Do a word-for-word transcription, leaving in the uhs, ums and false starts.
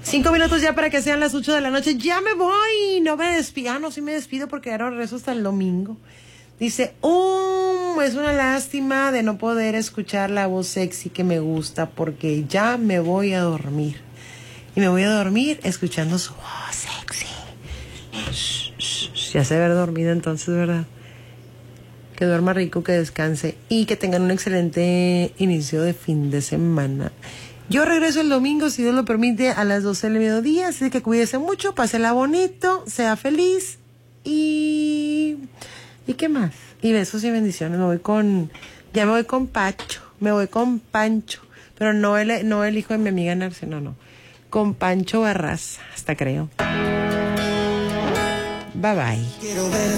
Cinco minutos ya para que sean las ocho de la noche. Ya me voy. No me despido. Ah, no, sí me despido porque ahora regreso hasta el domingo. Dice, um, es una lástima de no poder escuchar la voz sexy que me gusta porque ya me voy a dormir. Y me voy a dormir escuchando su voz sexy. Shh, shh, shh. Ya se ve dormida entonces, ¿verdad? Que duerma rico, que descanse y que tengan un excelente inicio de fin de semana. Yo regreso el domingo, si Dios lo permite, a las doce del mediodía, así que cuídese mucho, pásela bonito, sea feliz y... ¿Y qué más? Y besos y bendiciones. Me voy con... Ya me voy con Pacho, me voy con Pancho, pero no el, no el hijo de mi amiga Narce, no, no. Con Pancho Barraza, hasta creo. Bye bye.